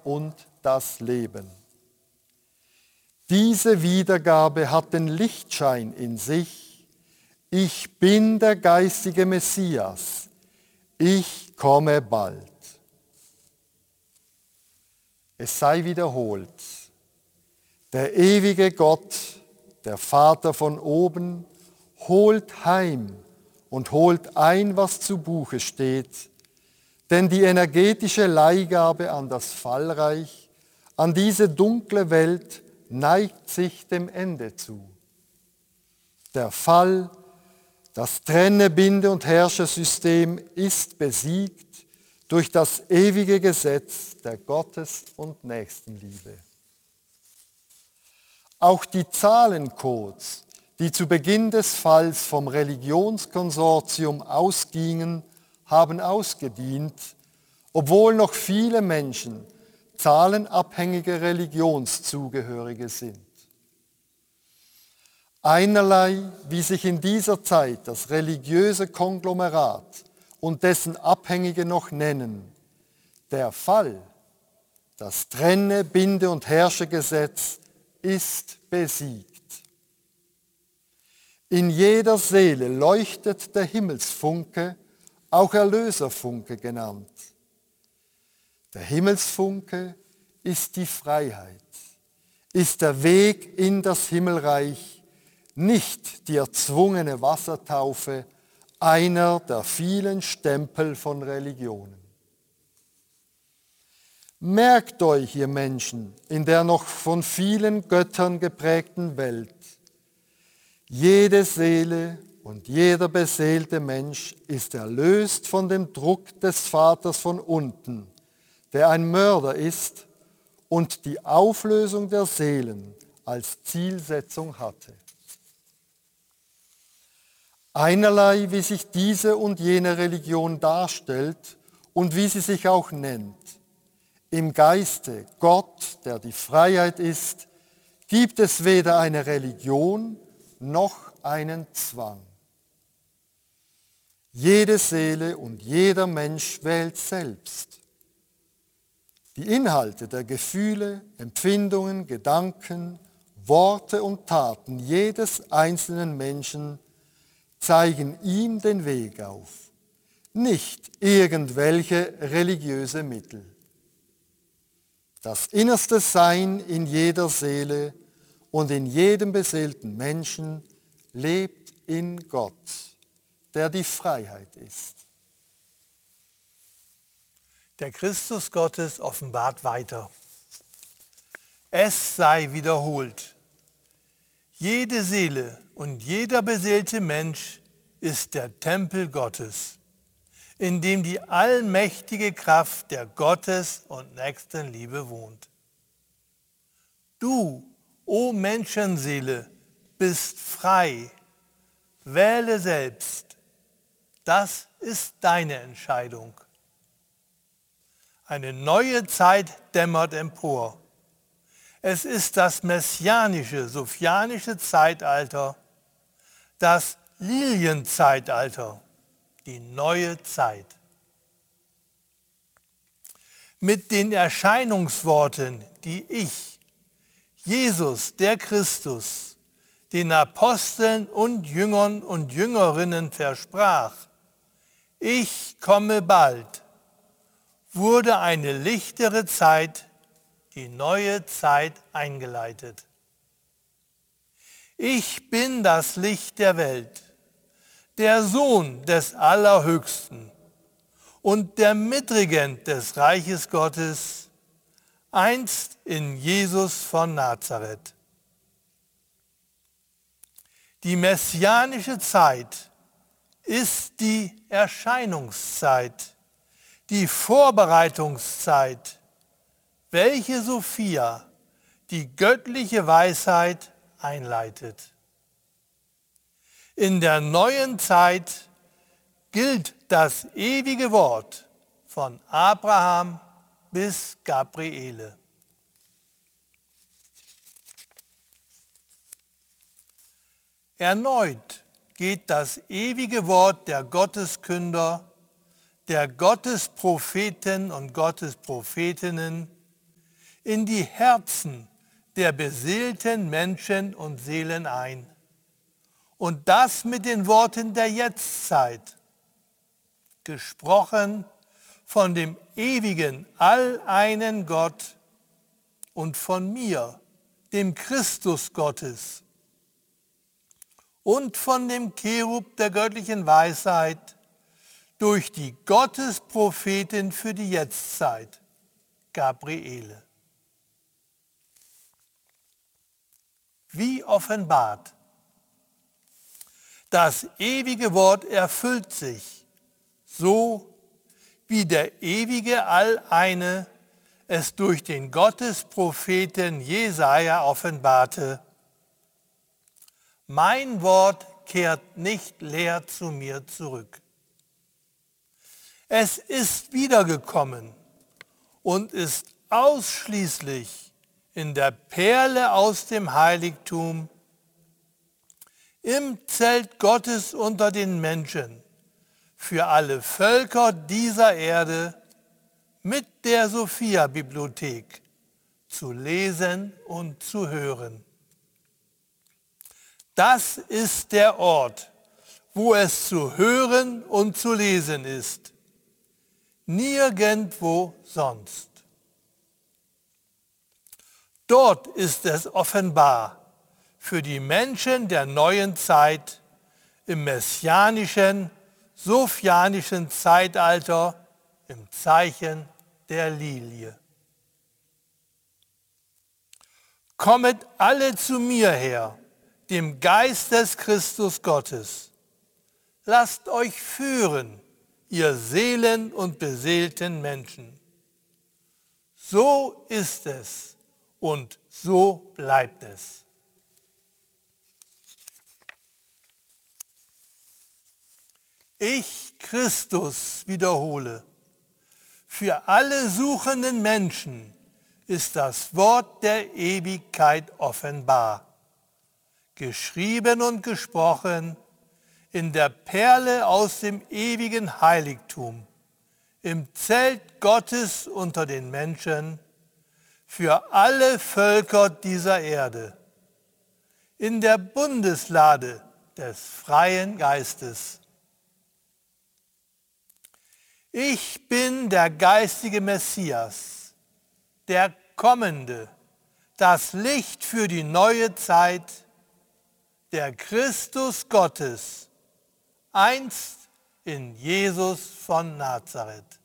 und das Leben. Diese Wiedergabe hat den Lichtschein in sich. Ich bin der geistige Messias. Ich komme bald. Es sei wiederholt. Der ewige Gott, der Vater von oben, holt heim und holt ein, was zu Buche steht. Denn die energetische Leihgabe an das Fallreich, an diese dunkle Welt, neigt sich dem Ende zu. Der Fall, das Trenne-, Binde- und Herrschersystem ist besiegt durch das ewige Gesetz der Gottes- und Nächstenliebe. Auch die Zahlencodes, die zu Beginn des Falls vom Religionskonsortium ausgingen, haben ausgedient, obwohl noch viele Menschen zahlenabhängige Religionszugehörige sind. Einerlei, wie sich in dieser Zeit das religiöse Konglomerat und dessen Abhängige noch nennen, der Fall, das Trenne-, Binde- und Herrschergesetz ist besiegt. In jeder Seele leuchtet der Himmelsfunke, auch Erlöserfunke genannt. Der Himmelsfunke ist die Freiheit, ist der Weg in das Himmelreich, nicht die erzwungene Wassertaufe, einer der vielen Stempel von Religionen. Merkt euch, ihr Menschen, in der noch von vielen Göttern geprägten Welt, jede Seele und jeder beseelte Mensch ist erlöst von dem Druck des Vaters von unten, der ein Mörder ist und die Auflösung der Seelen als Zielsetzung hatte. Einerlei, wie sich diese und jene Religion darstellt und wie sie sich auch nennt. Im Geiste Gott, der die Freiheit ist, gibt es weder eine Religion noch einen Zwang. Jede Seele und jeder Mensch wählt selbst. Die Inhalte der Gefühle, Empfindungen, Gedanken, Worte und Taten jedes einzelnen Menschen zeigen ihm den Weg auf, nicht irgendwelche religiöse Mittel. Das innerste Sein in jeder Seele und in jedem beseelten Menschen lebt in Gott, der die Freiheit ist. Der Christus Gottes offenbart weiter. Es sei wiederholt. Jede Seele und jeder beseelte Mensch ist der Tempel Gottes, in dem die allmächtige Kraft der Gottes- und Nächstenliebe wohnt. Du, o Menschenseele, bist frei. Wähle selbst. Das ist deine Entscheidung. Eine neue Zeit dämmert empor. Es ist das messianische, sophianische Zeitalter, das Lilienzeitalter, die neue Zeit. Mit den Erscheinungsworten, die ich, Jesus, der Christus, den Aposteln und Jüngern und Jüngerinnen versprach, ich komme bald, wurde eine lichtere Zeit, die neue Zeit eingeleitet. Ich bin das Licht der Welt, der Sohn des Allerhöchsten und der Mitregent des Reiches Gottes, einst in Jesus von Nazareth. Die messianische Zeit ist die Erscheinungszeit, die Vorbereitungszeit, welche Sophia, die göttliche Weisheit, einleitet. In der neuen Zeit gilt das ewige Wort von Abraham bis Gabriele. Erneut geht das ewige Wort der Gotteskünder, der Gottespropheten und Gottesprophetinnen in die Herzen der beseelten Menschen und Seelen ein. Und das mit den Worten der Jetztzeit, gesprochen von dem ewigen, alleinen Gott und von mir, dem Christus Gottes, und von dem Cherub der göttlichen Weisheit durch die Gottesprophetin für die Jetztzeit, Gabriele. Wie offenbart. Das ewige Wort erfüllt sich, so wie der ewige Alleine es durch den Gottespropheten Jesaja offenbarte. Mein Wort kehrt nicht leer zu mir zurück. Es ist wiedergekommen und ist ausschließlich in der Perle aus dem Heiligtum, im Zelt Gottes unter den Menschen, für alle Völker dieser Erde mit der Sophia-Bibliothek zu lesen und zu hören. Das ist der Ort, wo es zu hören und zu lesen ist. Nirgendwo sonst. Dort ist es offenbar für die Menschen der neuen Zeit im messianischen, sophianischen Zeitalter im Zeichen der Lilie. Kommet alle zu mir her, dem Geist des Christus Gottes. Lasst euch führen, ihr Seelen und beseelten Menschen. So ist es und so bleibt es. Ich, Christus, wiederhole, für alle suchenden Menschen ist das Wort der Ewigkeit offenbar, geschrieben und gesprochen in der Perle aus dem ewigen Heiligtum, im Zelt Gottes unter den Menschen, für alle Völker dieser Erde, in der Bundeslade des freien Geistes. Ich bin der geistige Messias, der Kommende, das Licht für die neue Zeit, der Christus Gottes, einst in Jesus von Nazareth.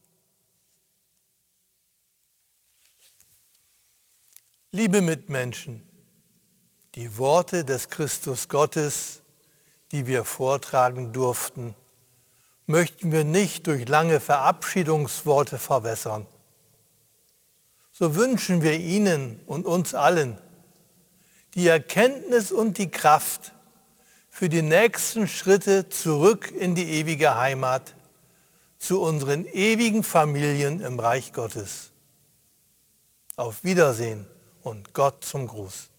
Liebe Mitmenschen, die Worte des Christus Gottes, die wir vortragen durften, möchten wir nicht durch lange Verabschiedungsworte verwässern. So wünschen wir Ihnen und uns allen die Erkenntnis und die Kraft für die nächsten Schritte zurück in die ewige Heimat, zu unseren ewigen Familien im Reich Gottes. Auf Wiedersehen und Gott zum Gruß.